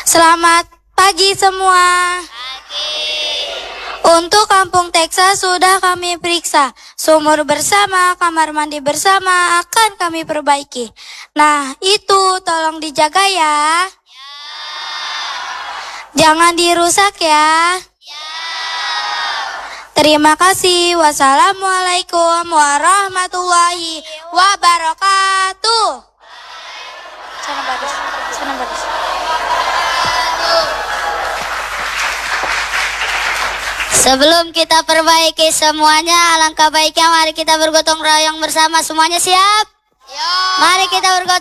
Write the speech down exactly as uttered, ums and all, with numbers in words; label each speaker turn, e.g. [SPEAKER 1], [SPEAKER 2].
[SPEAKER 1] Selamat pagi semua. Untuk Kampung Teksa sudah kami periksa. Sumur bersama, kamar mandi bersama akan kami perbaiki. Nah, itu tolong dijaga ya. Jangan dirusak ya. Terima kasih. Wassalamualaikum warahmatullahi wabarakatuh. Sana baris. Sana baris.
[SPEAKER 2] Sebelum kita perbaiki semuanya, alangkah baiknya mari kita bergotong royong bersama. Semuanya siap? Mari kita bergotong